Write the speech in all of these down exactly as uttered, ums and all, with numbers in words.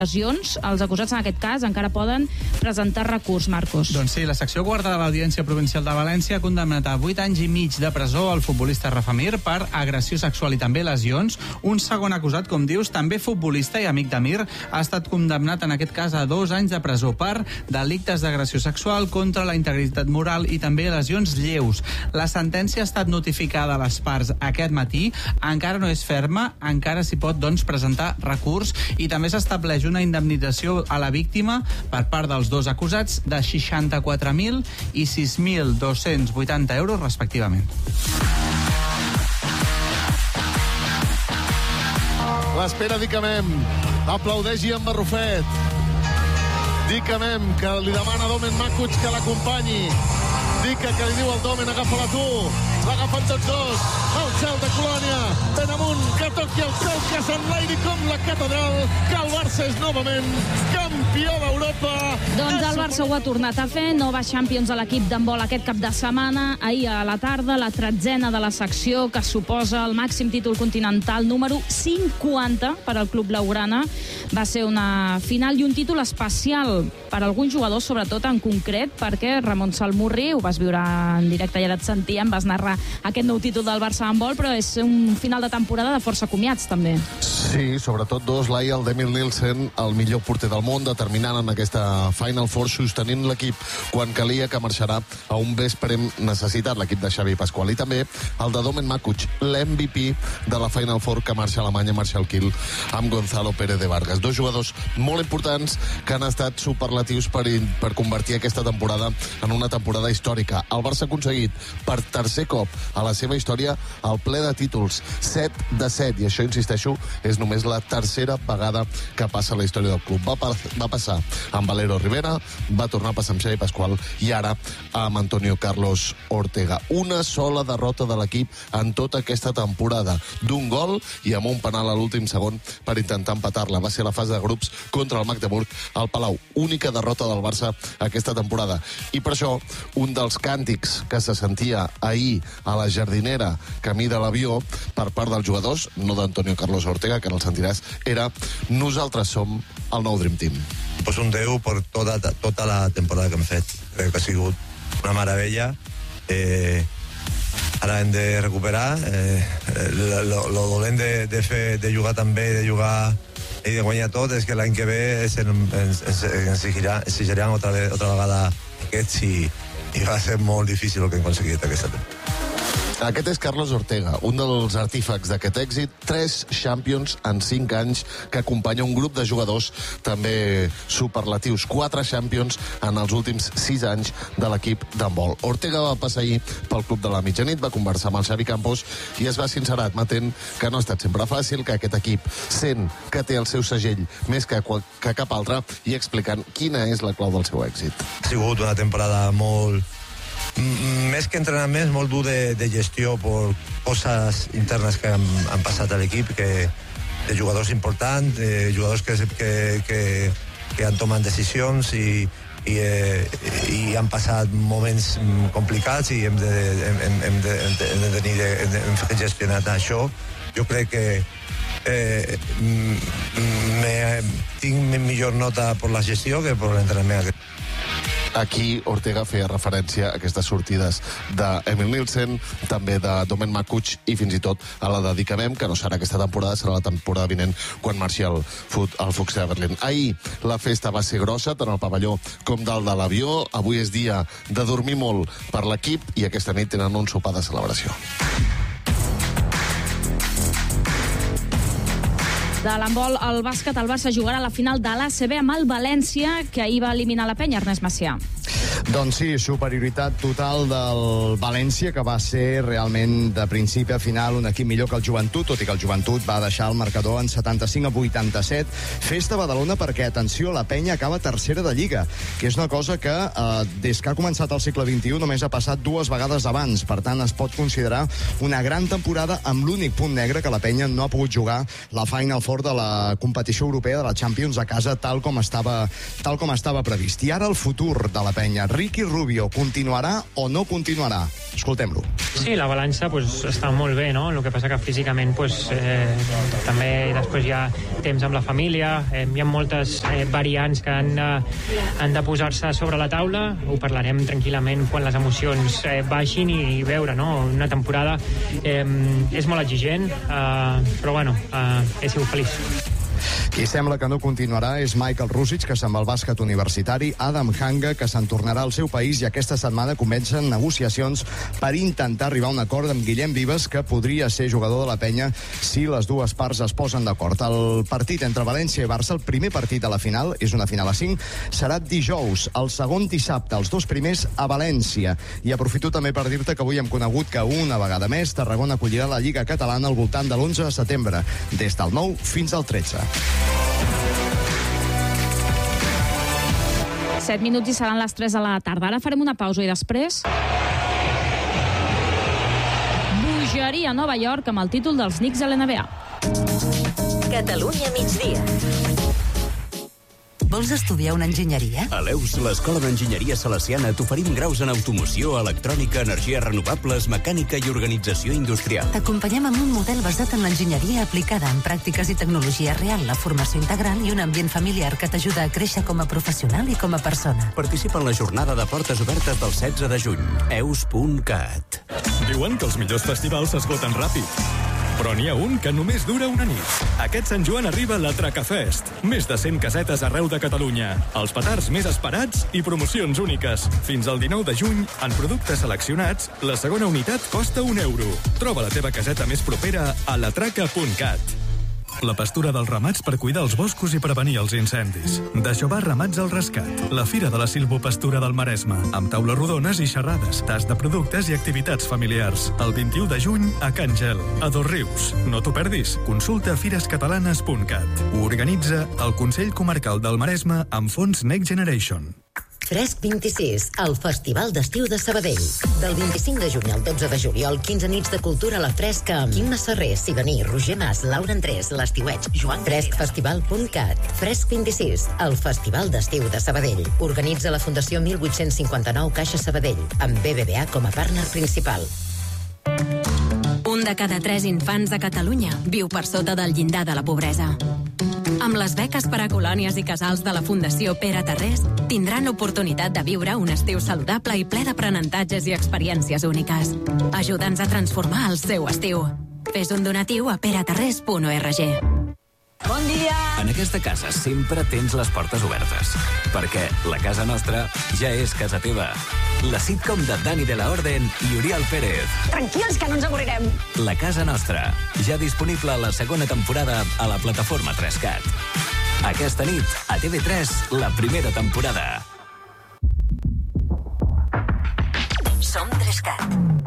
lesions, els acusats en aquest cas encara poden presentar recurs, Marcos. Doncs sí, la secció quarta de l'Audiència Provincial de València ha condemnat a vuit anys i mig de presó al futbolista Rafa Mir per agressió sexual i també lesions. Un segon acusat, com dius, també futbolista i amic de Mir, ha estat condemnat en aquest cas a dos anys de presó per delictes d'agressió sexual contra la integritat moral i també lesions lleus. La sentència ha estat notificada a les parts aquest matí, encara no és ferma, encara s'hi pot doncs presentar recurs i també s'estableix una indemnització a la víctima per part dels dos acusats de seixanta-quatre mil i sis mil dos-cents vuitanta euros respectivament. L'espera Dicamem, aplaudeixi en Barrufet. Dicamem, que li demana a Domen Makuch que l'acompanyi. Dica, que li diu al Domen, agafa-la tu. L'agafen tots dos. El gel de Colònia. Ben amunt, que toqui el cel, que s'enlairi com la catedral, que el Barça és novament campió d'Europa. Doncs el Barça ho ha tornat a fer. Nova Champions a l'equip d'handbol aquest cap de setmana. Ahir a la tarda, la tretzena de la secció, que suposa el màxim títol continental número cinquanta per al club blaugrana. Va ser una final i un títol especial per a alguns jugadors, sobretot en concret, perquè Ramon Salmurri, ho vas viure en directe i ara et sentíem, vas narrar aquest nou títol del Barça handbol, però és un final de temporada de força comiats, també. Sí, sobretot dos, Laia, el d'Emil Nielsen, el millor porter del món, determinant en aquesta Final Four, sostenint l'equip quan calia, que marxarà a un vesprem necessitat, l'equip de Xavi Pasqual, i també el de Domen Makuch, l'M V P de la Final Four, que marxa a Alemanya, marxa al Kiel amb Gonzalo Pérez de Vargas. Dos jugadors molt importants que han estat superlatius per, per convertir aquesta temporada en una temporada històrica. El Barça ha aconseguit per tercer cop a la seva història el ple de títols, set de set, i això, insisteixo, és només la tercera vegada que passa a la història del club. Va, pa va passar amb Valero Rivera, va tornar a passar amb Xavi Pasqual i ara amb Antonio Carlos Ortega. Una sola derrota de l'equip en tota aquesta temporada, d'un gol i amb un penal a l'últim segon per intentar empatar-la. Va ser la fase de grups contra el Magdeburg al Palau. Única derrota del Barça aquesta temporada. I per això, un dels càntics que se sentia ahir a la jardinera camí de l'avió per part dels jugadors, no d'Antonio Carlos Ortega, que no el sentiràs, era: nosaltres som el nou Dream Team. Pues un deu per tota, tota la temporada que hem fet. Crec que ha sigut una meravella. Eh, ara hem de recuperar. Eh, lo, lo, lo dolent de, de, fer, de jugar també, de jugar i de guanyar tot, és que l'any que ve ens, ens, ens exigiran, exigiran otra, ve, otra vegada aquests i, i va ser molt difícil el que hem aconseguit aquesta temporada. Aquest és Carlos Ortega, un dels artífecs d'aquest èxit, tres Champions en cinc anys, que acompanya un grup de jugadors també superlatius, quatre Champions en els últims sis anys de l'equip d'handbol. Ortega va passar ahir pel Club de la Mitjanit, va conversar amb el Xavi Campos i es va sincerar admetent que no ha estat sempre fàcil, que aquest equip sent que té el seu segell més que, que cap altre, i explicant quina és la clau del seu èxit. Ha sigut una temporada molt més que entrenaments, molt dur de, de gestió per coses internes que han, han passat a l'equip, que de jugadors importants, de jugadors que, que, que, que han tomat decisions i, i, eh, i han passat moments complicats i hem de, hem, hem de, hem de, hem de tenir de, hem de gestionar això. Jo crec que eh, me, tinc millor nota per la gestió que per l'entrenament. Aquí Ortega feia referència a aquestes sortides d'Emil Nielsen, també de Domen Makuch i fins i tot a la de Dicamem, que no serà aquesta temporada, serà la temporada vinent quan marxi el, el Fuchs de Berlín. Ahir la festa va ser grossa, tant al pavelló com dalt de l'avió. Avui és dia de dormir molt per l'equip i aquesta nit tenen un sopar de celebració. De l'handbol al bàsquet, el Barça jugarà a la final de l'A C B amb el València, que ahir va eliminar la Penya. Ernest Macià. Doncs sí, superioritat total del València, que va ser realment de principi a final un equip millor que el Joventut, tot i que el Joventut va deixar el marcador en setanta-cinc a vuitanta-set. Festa a Badalona perquè, atenció, la Penya acaba tercera de Lliga, que és una cosa que eh, des que ha començat el segle vint-i-u només ha passat dues vegades abans. Per tant, es pot considerar una gran temporada amb l'únic punt negre que la Penya no ha pogut jugar la Final Four Ford de la competició europea de la Champions a casa tal com estava, tal com estava previst. I ara el futur de la penya. Ricky Rubio continuarà o no continuarà? Escoltem-lo. Sí, la balança pues, està molt bé, no? El que passa que físicament pues, eh, també després hi ha temps amb la família, eh, hi ha moltes eh, variants que han, eh, han de posar-se sobre la taula. Ho parlarem tranquil·lament quan les emocions eh, baixin i, i veure, no? Una temporada eh, és molt exigent, eh, però bueno, eh, he sigut feliç. Qui sembla que no continuarà és Michael Rusic, que se'n va al bàsquet universitari, Adam Hanga, que se'n tornarà al seu país, i aquesta setmana comencen negociacions per intentar arribar a un acord amb Guillem Vives, que podria ser jugador de la penya si les dues parts es posen d'acord. El partit entre València i Barça, el primer partit de la final, és una final a cinc, serà dijous, el segon dissabte, els dos primers a València. I aprofito també per dir-te que avui hem conegut que una vegada més Tarragona acollirà la Lliga Catalana al voltant de l'onze de setembre, des del nou fins al tretze. set minuts i seran les tres de la tarda. Ara farem una pausa i després... bogeria a Nova York amb el títol dels Knicks a l'N B A. Catalunya migdia. Vols estudiar una enginyeria? A l'Eus, l'Escola d'Enginyeria Salesiana, t'oferim graus en automoció, electrònica, energies renovables, mecànica i organització industrial. T'acompanyem amb un model basat en l'enginyeria aplicada en pràctiques i tecnologia real, la formació integral i un ambient familiar que t'ajuda a créixer com a professional i com a persona. Participa en la jornada de portes obertes del setze de juny. eus punt cat. Diuen que els millors festivals s'esgoten ràpid, però n'hi ha un que només dura una nit. Aquest Sant Joan arriba la Tracafest. Més de cent casetes arreu de Catalunya. Els petards més esperats i promocions úniques. Fins al dinou de juny, en productes seleccionats, la segona unitat costa un euro. Troba la teva caseta més propera a la traca punt cat. La pastura dels ramats per cuidar els boscos i prevenir els incendis. De Jovà Ramats al Rescat. La Fira de la Silvopastura del Maresme. Amb taules rodones i xerrades, tas de productes i activitats familiars. El vint-i-u de juny a Can Gel, a Dosrius. No t'ho perdis. Consulta fires catalanes punt cat. Ho organitza el Consell Comarcal del Maresme amb fons Next Generation. Fresc vint-i-sis, el Festival d'Estiu de Sabadell. Del vint-i-cinc de juny al dotze de juliol, quinze nits de cultura a la Fresca amb Quim Masserrer, Siganí, Roger Mas, Laura Andrés, l'Estiueig, Joan fresc festival punt cat. Fresc vint-i-sis, el Festival d'Estiu de Sabadell. Organitza la Fundació mil vuit-cents cinquanta-nou Caixa Sabadell, amb B B V A com a partner principal. Un de cada tres infants de Catalunya viu per sota del llindar de la pobresa. Amb les beques per a colònies i casals de la Fundació Pere Tarrés, tindran l'oportunitat de viure un estiu saludable i ple d'aprenentatges i experiències úniques. Ajuda'ns a transformar el seu estiu. Fes un donatiu a peratarrés punt org. Bon dia! En aquesta casa sempre tens les portes obertes, perquè la casa nostra ja és casa teva. La sitcom de Dani de la Orden i Oriol Pérez. Tranquils, que no ens avorrirem. La casa nostra, ja disponible a la segona temporada a la plataforma tres cat. Aquesta nit, a T V tres, la primera temporada. Som tres cat.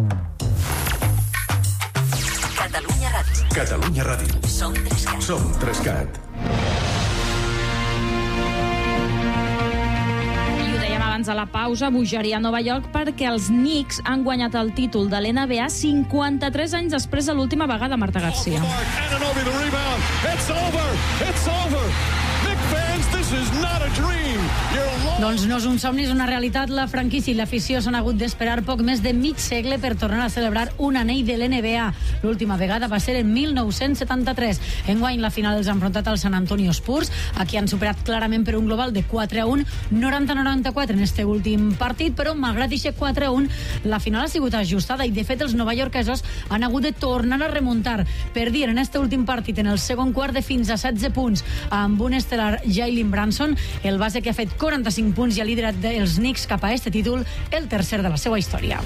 Catalunya Ràdio. Catalunya Ràdio. Som tres cat. Som tres cat. Abans de la pausa, bogeria a Nova York perquè els Knicks han guanyat el títol de l'N B A cinquanta-tres anys després de l'última vegada, Marta Garcia. Doncs no és un somni, és una realitat. La franquícia i l'afició s'han hagut d'esperar poc més de mig segle per tornar a celebrar un anell de l'N B A. L'última vegada va ser en mil nou-cents setanta-tres. Enguany la final els ha enfrontat al San Antonio Spurs, a qui han superat clarament per un global de quatre a un, noranta a noranta-quatre en este últim partit, però malgrat aquest quatre a un, la final ha sigut ajustada i de fet els novaiorquesos han hagut de tornar a remuntar. Perdien en este últim partit en el segon quart de fins a setze punts amb un estel·lar Jalen Brunson, el base que ha fet quaranta-cinc punts i ha liderat els Knicks cap a este títol, el tercer de la seva història.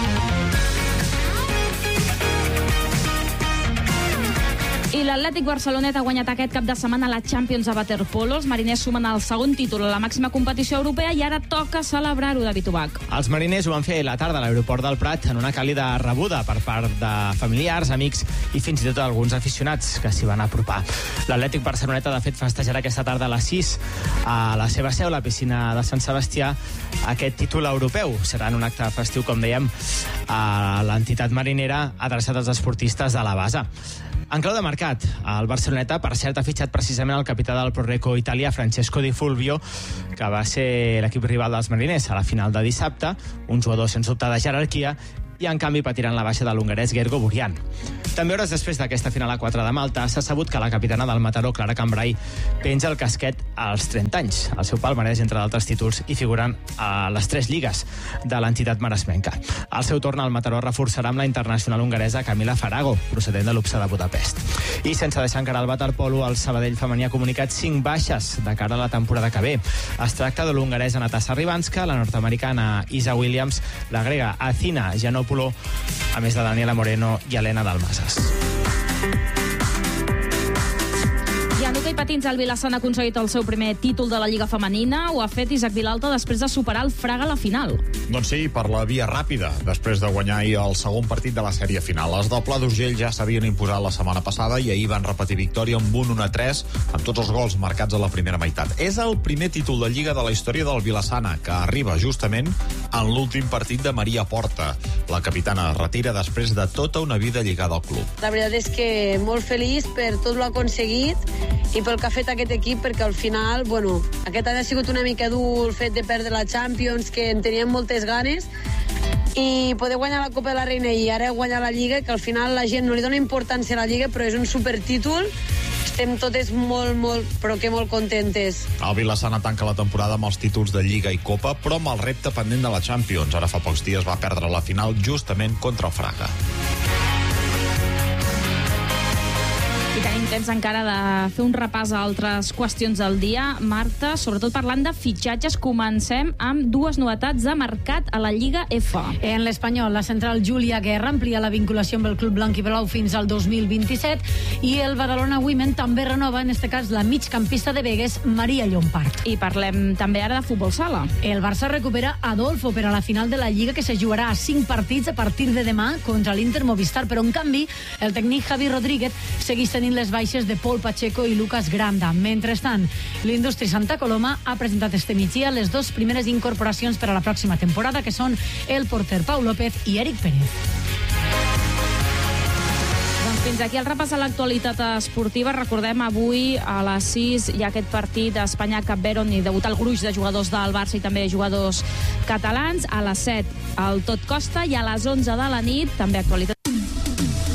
I l'Atlètic Barcelonet ha guanyat aquest cap de setmana la Champions a waterpolo. Els mariners sumen el segon títol a la màxima competició europea i ara toca celebrar-ho, David Ubach. Els mariners ho van fer a la tarda a l'aeroport del Prat en una càlida rebuda per part de familiars, amics i fins i tot alguns aficionats que s'hi van apropar. L'Atlètic Barceloneta, de fet, festejarà aquesta tarda a les sis a la seva seu, la piscina de Sant Sebastià, aquest títol europeu. Serà en un acte festiu, com dèiem, a l'entitat marinera adreçat als esportistes de la base. En clau de mercat, el Barceloneta, per cert, ha fitxat precisament el capità del Proreco italià, Francesco Di Fulvio, que va ser l'equip rival dels mariners a la final de dissabte, un jugador sens dubte de jerarquia, i en canvi patiran la baixa de l'hongarès Gergo Burian. També hores després d'aquesta final a quatre de Malta s'ha sabut que la capitana del Mataró, Clara Cambrai, penja el casquet als trenta anys. El seu palmarès, entre d'altres títols, hi figuren a les tres lligues de l'entitat maresmenca. Al seu torn, el Mataró reforçarà amb la internacional hongaresa Camila Farago, procedent de l'Upsa de Budapest. I sense deixar encara el waterpolo, el Sabadell femení ha comunicat cinc baixes de cara a la temporada que ve. Es tracta de l'hongaresa Natasa Ribanska, la nord-americana Isa Williams, la grega Athina Janopoulos, a més de Daniela Moreno i Helena Dalmasas. I en hoquei patins, el Vilassant ha aconseguit el seu primer títol de la Lliga Femenina. Ho ha fet Isaac Vilalta després de superar el Fraga a la final. Doncs sí, per la via ràpida, després de guanyar ahir el segon partit de la sèrie final. Els del Pla d'Urgell ja s'havien imposat la setmana passada i ahir van repetir victòria amb un un a tres, amb tots els gols marcats a la primera meitat. És el primer títol de Lliga de la història del Vilassana, que arriba justament en l'últim partit de Maria Porta. La capitana es retira després de tota una vida lligada al club. La veritat és que molt feliç per tot l'ha aconseguit i pel que ha fet aquest equip, perquè al final, bueno, aquest any ha sigut una mica dur el fet de perdre la Champions, que en teníem moltes ganes, i poder guanyar la Copa de la Reina i ara guanyar la Lliga, que al final la gent no li dona importància a la Lliga, però és un supertítol. Estem totes molt, molt, però que molt contentes. El Vilassana tanca la temporada amb els títols de Lliga i Copa, però amb el repte pendent de la Champions. Ara fa pocs dies va perdre la final justament contra el Fraga. I tenim temps encara de fer un repàs a altres qüestions del dia. Marta, sobretot parlant de fitxatges, comencem amb dues novetats de mercat a la Lliga F. En l'Espanyol, la central Júlia Guerra amplia la vinculació amb el club blanc i blau fins al dos mil vint-i-set i el Badalona Women també renova, en este cas, la migcampista de Begues, Maria Llompart. I parlem també ara de futbol sala. El Barça recupera Adolfo per a la final de la Lliga, que se jugarà a cinc partits a partir de demà contra l'Inter Movistar, però en canvi el tècnic Javi Rodríguez segueix tenint les baixes de Pol Pacheco i Lucas Granda. Mentrestant, l'Industri Santa Coloma ha presentat este migdia les dues primeres incorporacions per a la pròxima temporada, que són el porter Pau López i Eric Pérez. Doncs fins aquí el repàs a l'actualitat esportiva. Recordem, avui a les sis hi ha aquest partit d'Espanya-Cap Verd, on hi debuta el gruix de jugadors del Barça i també jugadors catalans. A les set el Tot Costa i a les onze de la nit també actualitat